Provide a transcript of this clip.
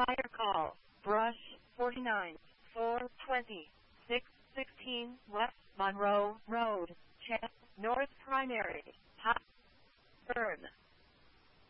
Fire call. Brush 49, 420, 616 West Monroe Road, North Primary. Hot burn.